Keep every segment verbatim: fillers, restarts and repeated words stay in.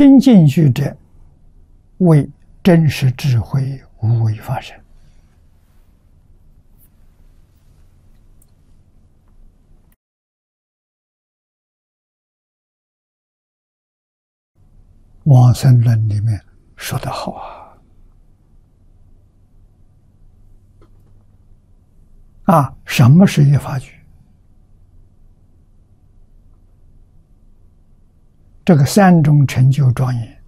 听进去者，为真实智慧无为法身。往生论里面说得好啊！啊，什么是一法具？这个三种成就庄严，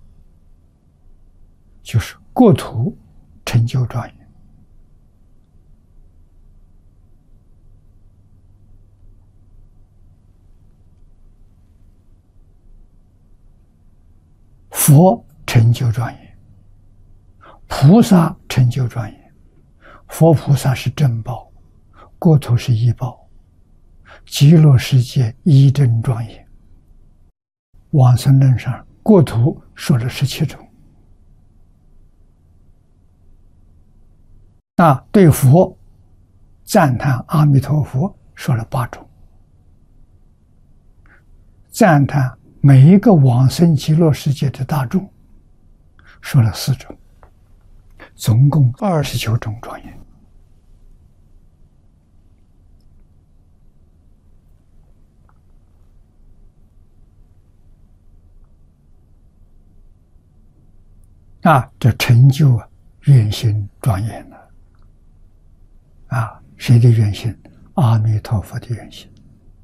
就是国土成就庄严，佛成就庄严，菩萨成就庄严。佛菩萨是正报，国土是依报，极乐世界依正庄严。往生论上国土说了十七种，那对佛赞叹阿弥陀佛说了八种，赞叹每一个往生极乐世界的大众说了四种，总共二十九种庄严。啊，这成就啊，愿心庄严了。啊，谁的愿心？阿弥陀佛的愿心。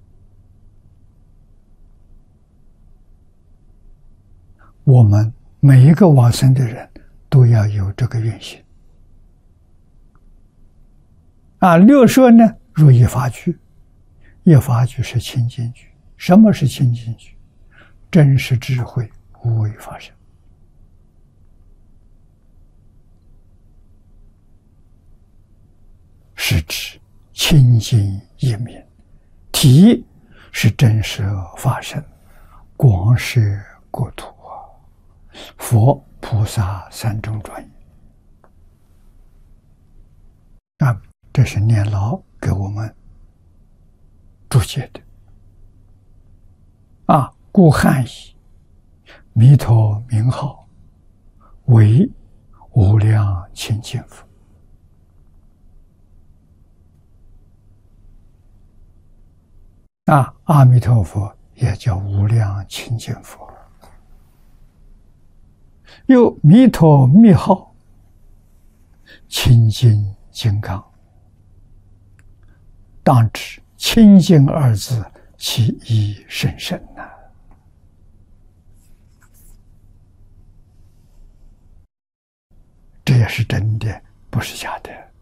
我们每一个往生的人都要有这个愿心。啊，六摄呢，入一法具，一法具是清净具。什么是清净具？真实智慧，无为法身。是指清净一明，体是真实法身，广摄国土啊，佛菩萨三种庄严啊，这是念老给我们注解的啊。故汉译弥陀名号为无量清净佛。啊，阿弥陀佛也叫无量清净佛，又弥陀密号清净金刚，当知清净二字其意甚深呐、啊。这也是真的，不是假的。